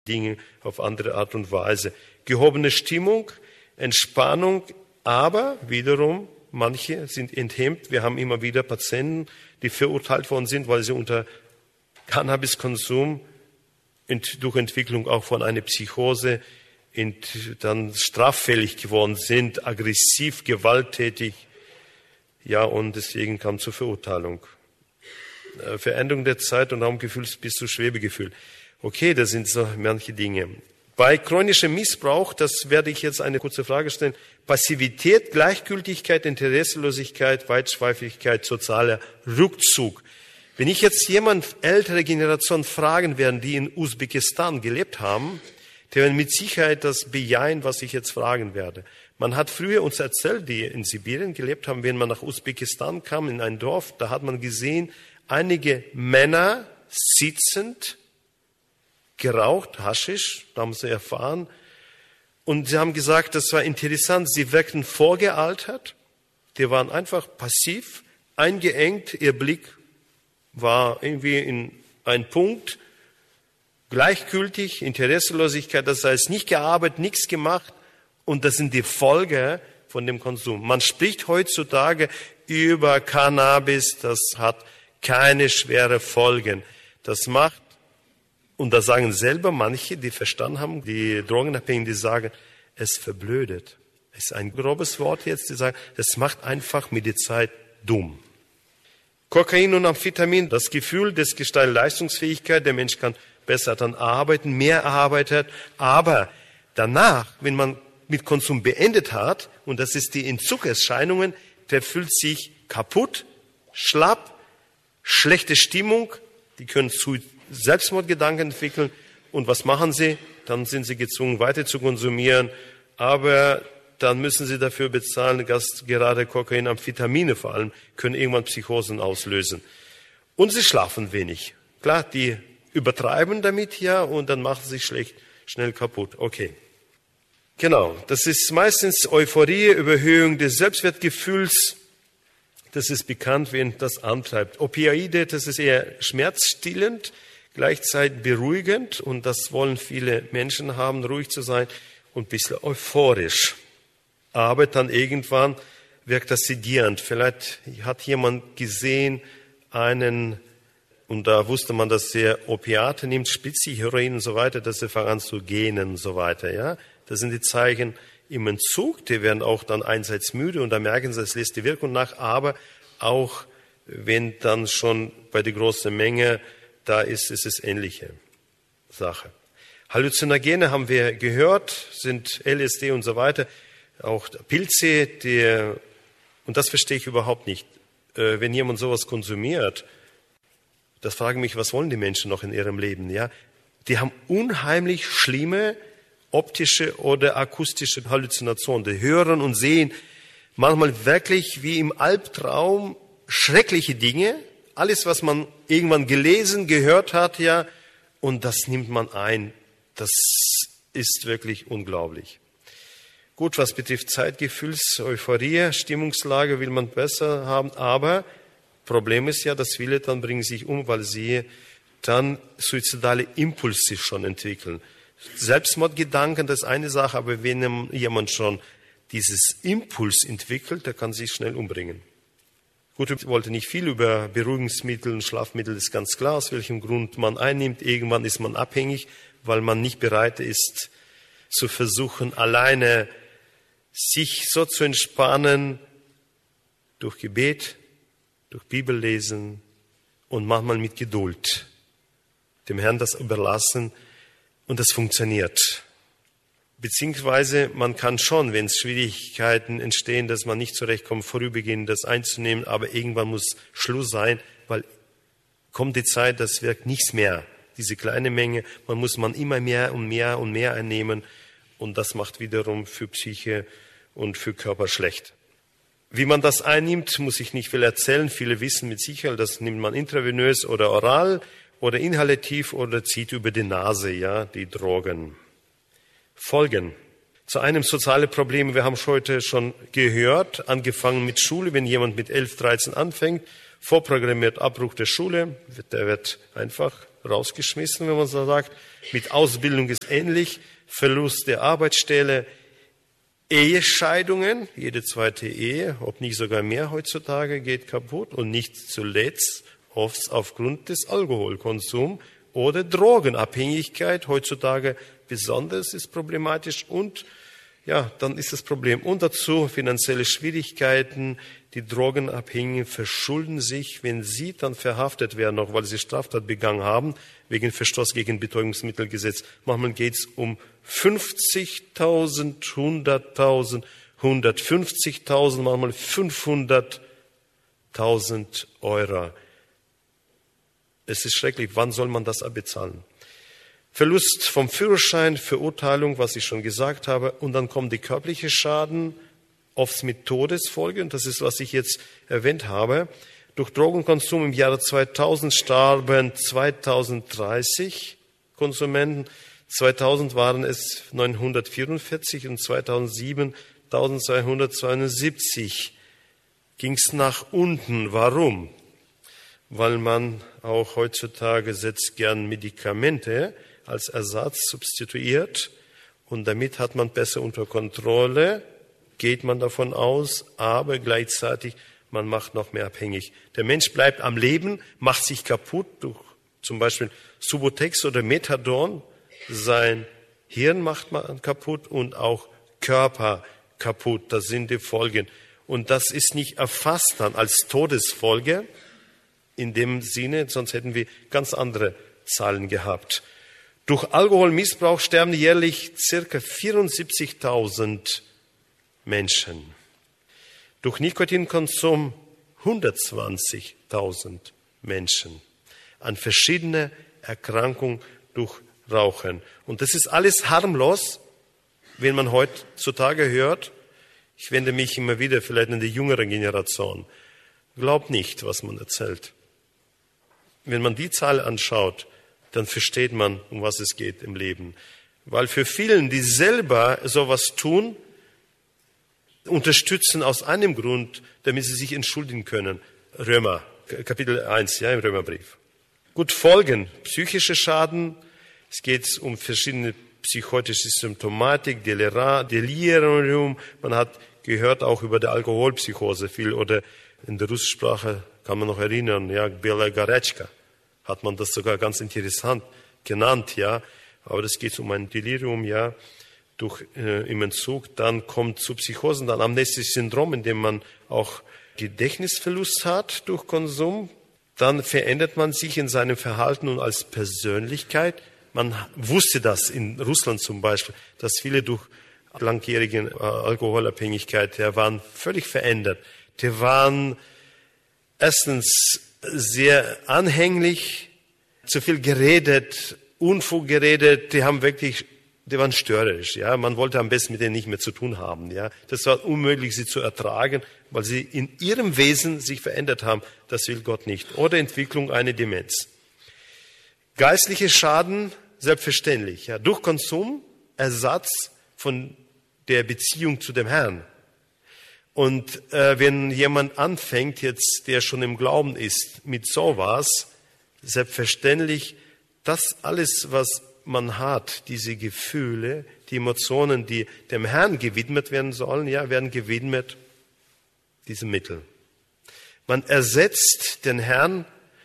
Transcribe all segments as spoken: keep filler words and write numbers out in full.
Dinge auf andere Art und Weise. Gehobene Stimmung, Entspannung, aber wiederum, manche sind enthemmt. Wir haben immer wieder Patienten, die verurteilt worden sind, weil sie unter Cannabiskonsum durch Entwicklung auch von einer Psychose dann straffällig geworden sind, aggressiv, gewalttätig. Ja, und deswegen kam zur Verurteilung. Veränderung der Zeit und Raumgefühl bis zu Schwebegefühl. Okay, das sind so manche Dinge. Bei chronischem Missbrauch, das werde ich jetzt eine kurze Frage stellen, Passivität, Gleichgültigkeit, Interesselosigkeit, Weitschweifigkeit, sozialer Rückzug. Wenn ich jetzt jemand ältere Generation fragen werde, die in Usbekistan gelebt haben, der werden mit Sicherheit das bejahen, was ich jetzt fragen werde. Man hat früher uns erzählt, die in Sibirien gelebt haben, wenn man nach Usbekistan kam, in ein Dorf, da hat man gesehen, einige Männer sitzend, geraucht, Haschisch, da haben sie erfahren. Und sie haben gesagt, das war interessant, sie wirkten vorgealtert, die waren einfach passiv, eingeengt, ihr Blick war irgendwie in einen Punkt, gleichgültig, Interesselosigkeit, das heißt nicht gearbeitet, nichts gemacht. Und das sind die Folgen von dem Konsum. Man spricht heutzutage über Cannabis, das hat keine schwere Folgen. Das macht, und da sagen selber manche, die verstanden haben, die Drogenabhängigen, die sagen, es verblödet. Das ist ein grobes Wort jetzt, die sagen, das macht einfach mit der Zeit dumm. Kokain und Amphetamin, das Gefühl des gesteigten Leistungsfähigkeit, der Mensch kann besser dann arbeiten, mehr arbeitet, aber danach, wenn man mit Konsum beendet hat, und das ist die Entzugserscheinungen, der fühlt sich kaputt, schlapp, schlechte Stimmung, die können zu Selbstmordgedanken entwickeln. Und was machen sie? Dann sind sie gezwungen, weiter zu konsumieren, aber dann müssen sie dafür bezahlen, dass gerade Kokain, Amphetamine vor allem, können irgendwann Psychosen auslösen. Und sie schlafen wenig. Klar, die übertreiben damit ja und dann machen sie sich schlecht, schnell kaputt. Okay. Genau, das ist meistens Euphorie, Überhöhung des Selbstwertgefühls. Das ist bekannt, wen das antreibt. Opioide, das ist eher schmerzstillend, gleichzeitig beruhigend. Und das wollen viele Menschen haben, ruhig zu sein und ein bisschen euphorisch. Aber dann irgendwann wirkt das sedierend. Vielleicht hat jemand gesehen, einen, und da wusste man, dass er Opiate nimmt, Spitze, Heroin und so weiter, dass er fängt an zu gähnen und so weiter, ja. Das sind die Zeichen im Entzug, die werden auch dann einseitig müde und da merken sie, es lässt die Wirkung nach, aber auch wenn dann schon bei der großen Menge da ist, ist es ähnliche Sache. Halluzinogene haben wir gehört, sind L S D und so weiter, auch Pilze, die, und das verstehe ich überhaupt nicht. Wenn jemand sowas konsumiert, das frage ich mich, was wollen die Menschen noch in ihrem Leben, ja? Die haben unheimlich schlimme optische oder akustische Halluzinationen. Die hören und sehen manchmal wirklich wie im Albtraum schreckliche Dinge. Alles, was man irgendwann gelesen, gehört hat, ja, und das nimmt man ein. Das ist wirklich unglaublich. Gut, was betrifft Zeitgefühls, Euphorie, Stimmungslage will man besser haben, aber Problem ist ja, dass viele dann bringen sich um, weil sie dann suizidale Impulse schon entwickeln. Selbstmordgedanken, das ist eine Sache, aber wenn jemand schon dieses Impuls entwickelt, der kann sich schnell umbringen. Gut, ich wollte nicht viel über Beruhigungsmittel und Schlafmittel, das ist ganz klar, aus welchem Grund man einnimmt. Irgendwann ist man abhängig, weil man nicht bereit ist, zu versuchen, alleine sich so zu entspannen, durch Gebet, durch Bibellesen und manchmal mit Geduld. Dem Herrn das überlassen, und das funktioniert. Beziehungsweise man kann schon, wenn es Schwierigkeiten entstehen, dass man nicht zurechtkommt, vorübergehend das einzunehmen, aber irgendwann muss Schluss sein, weil kommt die Zeit, das wirkt nichts mehr. Diese kleine Menge, man muss man immer mehr und mehr und mehr einnehmen und das macht wiederum für Psyche und für Körper schlecht. Wie man das einnimmt, muss ich nicht viel erzählen. Viele wissen mit Sicherheit, das nimmt man intravenös oder oral oder inhalativ oder zieht über die Nase, ja, die Drogen. Folgen. Zu einem soziale Problem, wir haben heute schon gehört, angefangen mit Schule, wenn jemand mit elf, dreizehn anfängt, vorprogrammiert Abbruch der Schule, der wird einfach rausgeschmissen, wenn man so sagt. Mit Ausbildung ist ähnlich. Verlust der Arbeitsstelle, Ehescheidungen, jede zweite Ehe, ob nicht sogar mehr heutzutage, geht kaputt. Und nicht zuletzt oft aufgrund des Alkoholkonsums oder Drogenabhängigkeit. Heutzutage besonders ist problematisch. Und ja, dann ist das Problem. Und dazu finanzielle Schwierigkeiten. Die Drogenabhängigen verschulden sich, wenn sie dann verhaftet werden, auch weil sie Straftat begangen haben, wegen Verstoß gegen Betäubungsmittelgesetz. Manchmal geht es um fünfzigtausend, hunderttausend, hundertfünfzigtausend, manchmal fünfhunderttausend Euro. Es ist schrecklich. Wann soll man das abbezahlen? Verlust vom Führerschein, Verurteilung, was ich schon gesagt habe. Und dann kommen die körperlichen Schaden, oft mit Todesfolge. Und das ist, was ich jetzt erwähnt habe. Durch Drogenkonsum im Jahre zweitausend starben zweitausenddreißig Konsumenten. zweitausend waren es neunhundertvierundvierzig und zweitausendsieben eintausendzweihundertzweiundsiebzig. Ging es nach unten. Warum? Weil man auch heutzutage setzt gern Medikamente als Ersatz substituiert und damit hat man besser unter Kontrolle, geht man davon aus, aber gleichzeitig man macht noch mehr abhängig. Der Mensch bleibt am Leben, macht sich kaputt durch zum Beispiel Subutex oder Methadon. Sein Hirn macht man kaputt und auch Körper kaputt. Das sind die Folgen. Und das ist nicht erfasst dann als Todesfolge in dem Sinne, sonst hätten wir ganz andere Zahlen gehabt. Durch Alkoholmissbrauch sterben jährlich circa vierundsiebzigtausend Menschen. Durch Nikotinkonsum hundertzwanzigtausend Menschen. An verschiedene Erkrankungen durch Rauchen. Und das ist alles harmlos, wenn man heutzutage hört. Ich wende mich immer wieder vielleicht an die jüngere Generation. Glaubt nicht, was man erzählt. Wenn man die Zahl anschaut, dann versteht man, um was es geht im Leben. Weil für vielen, die selber sowas tun, unterstützen aus einem Grund, damit sie sich entschuldigen können. Römer, Kapitel eins, ja, im Römerbrief. Gut, Folgen, psychische Schaden. Es geht um verschiedene psychotische Symptomatik, Delirium. Man hat gehört auch über die Alkoholpsychose viel oder in der Russsprache kann man noch erinnern, ja, Bela Garechka hat man das sogar ganz interessant genannt, ja. Aber das geht um ein Delirium, ja, durch äh, im Entzug. Dann kommt zu Psychosen, dann amnestisches Syndrom, in dem man auch Gedächtnisverlust hat durch Konsum. Dann verändert man sich in seinem Verhalten und als Persönlichkeit. Man wusste das in Russland zum Beispiel, dass viele durch langjährige äh, Alkoholabhängigkeit, die waren völlig verändert. Die waren erstens sehr anhänglich, zu viel geredet, Unfug geredet, die haben wirklich, die waren störerisch, ja. Man wollte am besten mit denen nicht mehr zu tun haben, ja. Das war unmöglich, sie zu ertragen, weil sie in ihrem Wesen sich verändert haben. Das will Gott nicht. Oder Entwicklung einer Demenz. Geistliche Schaden, selbstverständlich, ja. Durch Konsum, Ersatz von der Beziehung zu dem Herrn. Und äh, wenn jemand anfängt jetzt, der schon im Glauben ist, mit sowas, selbstverständlich, das alles, was man hat, diese Gefühle, die Emotionen, die dem Herrn gewidmet werden sollen, ja, werden gewidmet diesem Mittel. Man ersetzt den Herrn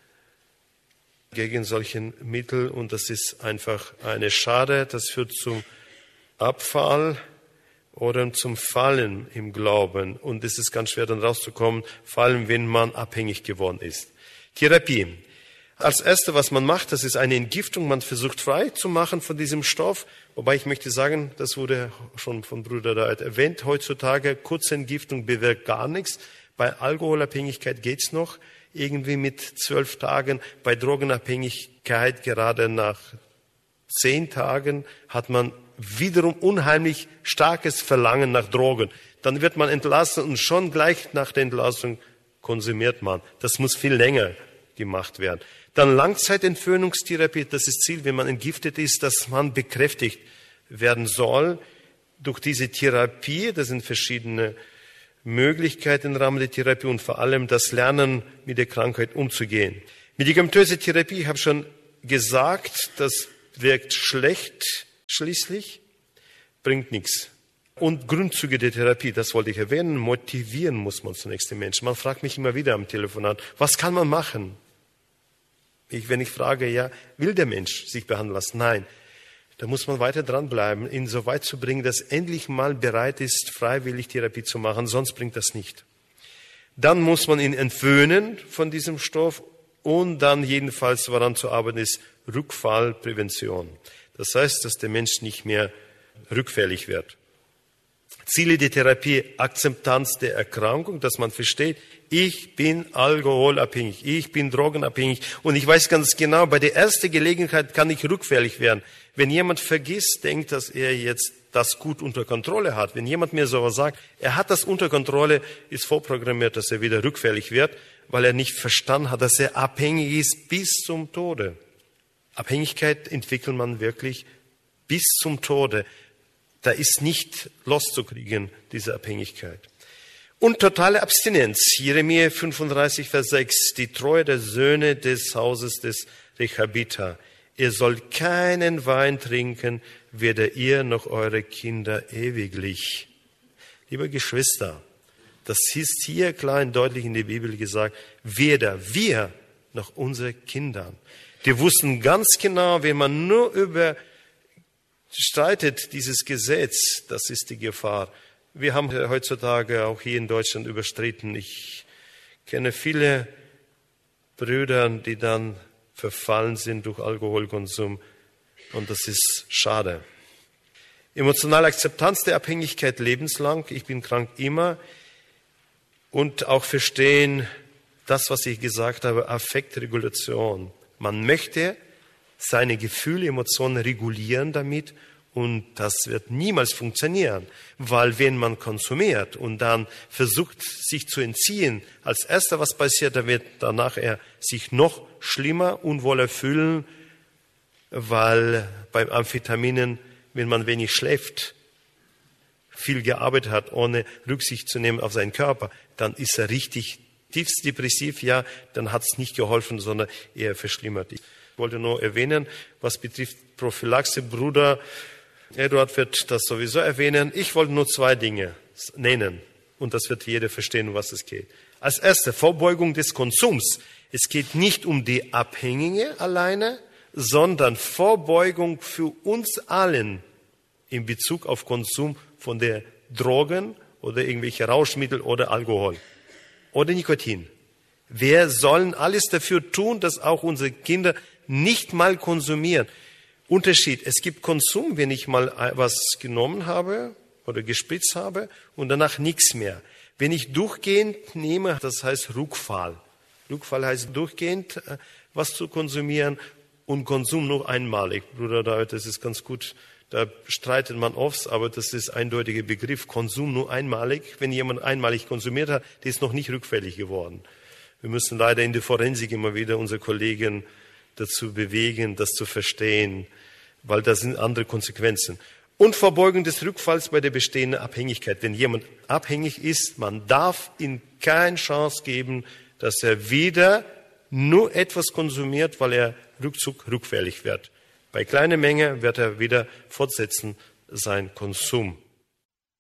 gegen solchen Mittel und das ist einfach eine Schade, das führt zum Abfall oder zum Fallen im Glauben. Und es ist ganz schwer, dann rauszukommen, vor allem, wenn man abhängig geworden ist. Therapie. Als Erste, was man macht, das ist eine Entgiftung. Man versucht frei zu machen von diesem Stoff. Wobei ich möchte sagen, das wurde schon von Bruder David erwähnt, heutzutage kurze Entgiftung bewirkt gar nichts. Bei Alkoholabhängigkeit geht's noch irgendwie mit zwölf Tagen. Bei Drogenabhängigkeit gerade nach zehn Tagen hat man wiederum unheimlich starkes Verlangen nach Drogen. Dann wird man entlassen und schon gleich nach der Entlassung konsumiert man. Das muss viel länger gemacht werden. Dann Langzeitentwöhnungstherapie, das ist Ziel, wenn man entgiftet ist, dass man bekräftigt werden soll durch diese Therapie. Das sind verschiedene Möglichkeiten im Rahmen der Therapie und vor allem das Lernen, mit der Krankheit umzugehen. Medikamentöse Therapie, ich habe schon gesagt, das wirkt schlecht schließlich, bringt nichts. Und Grundzüge der Therapie, das wollte ich erwähnen, motivieren muss man zunächst den Menschen. Man fragt mich immer wieder am Telefonat, was kann man machen? Ich, wenn ich frage, ja, will der Mensch sich behandeln lassen? Nein. Da muss man weiter dranbleiben, ihn so weit zu bringen, dass er endlich mal bereit ist, freiwillig Therapie zu machen, sonst bringt das nicht. Dann muss man ihn entwöhnen von diesem Stoff und dann jedenfalls, woran zu arbeiten ist, Rückfallprävention. Das heißt, dass der Mensch nicht mehr rückfällig wird. Ziele der Therapie, Akzeptanz der Erkrankung, dass man versteht, ich bin alkoholabhängig, ich bin drogenabhängig und ich weiß ganz genau, bei der ersten Gelegenheit kann ich rückfällig werden. Wenn jemand vergisst, denkt, dass er jetzt das gut unter Kontrolle hat. Wenn jemand mir sowas sagt, er hat das unter Kontrolle, ist vorprogrammiert, dass er wieder rückfällig wird, weil er nicht verstanden hat, dass er abhängig ist bis zum Tode. Abhängigkeit entwickelt man wirklich bis zum Tode. Da ist nicht loszukriegen, diese Abhängigkeit. Und totale Abstinenz. Jeremia fünfunddreißig, Vers sechs. Die Treue der Söhne des Hauses des Rechabita. Ihr sollt keinen Wein trinken, weder ihr noch eure Kinder ewiglich. Liebe Geschwister, das ist hier klar und deutlich in der Bibel gesagt, weder wir noch unsere Kinder. Die wussten ganz genau, wenn man nur über streitet dieses Gesetz, das ist die Gefahr. Wir haben heutzutage auch hier in Deutschland überstritten. Ich kenne viele Brüder, die dann verfallen sind durch Alkoholkonsum und das ist schade. Emotionale Akzeptanz der Abhängigkeit lebenslang. Ich bin krank immer und auch verstehen, das, was ich gesagt habe, Affektregulation. Man möchte seine Gefühle, Emotionen regulieren damit und das wird niemals funktionieren, weil wenn man konsumiert und dann versucht, sich zu entziehen, als erster was passiert, dann wird danach er sich noch schlimmer, unwohler fühlen, weil beim Amphetaminen, wenn man wenig schläft, viel gearbeitet hat, ohne Rücksicht zu nehmen auf seinen Körper, dann ist er richtig tiefst depressiv, ja, dann hat es nicht geholfen, sondern eher verschlimmert. Ich wollte nur erwähnen, was betrifft Prophylaxe, Bruder Eduard wird das sowieso erwähnen. Ich wollte nur zwei Dinge nennen und das wird jeder verstehen, um was es geht. Als erste Vorbeugung des Konsums. Es geht nicht um die Abhängige alleine, sondern Vorbeugung für uns allen in Bezug auf Konsum von der Drogen oder irgendwelche Rauschmittel oder Alkohol oder Nikotin. Wir sollen alles dafür tun, dass auch unsere Kinder nicht mal konsumieren. Unterschied, es gibt Konsum, wenn ich mal was genommen habe oder gespritzt habe und danach nichts mehr. Wenn ich durchgehend nehme, das heißt Rückfall. Rückfall heißt durchgehend was zu konsumieren und Konsum nur einmalig. Bruder David, das ist ganz gut, da streitet man oft, aber das ist ein eindeutiger Begriff. Konsum nur einmalig. Wenn jemand einmalig konsumiert hat, der ist noch nicht rückfällig geworden. Wir müssen leider in der Forensik immer wieder unsere Kollegen dazu bewegen, das zu verstehen, weil da sind andere Konsequenzen. Und Vorbeugung des Rückfalls bei der bestehenden Abhängigkeit. Wenn jemand abhängig ist, man darf ihm keine Chance geben, dass er wieder nur etwas konsumiert, weil er ruckzuck rückfällig wird. Bei kleiner Menge wird er wieder fortsetzen sein Konsum.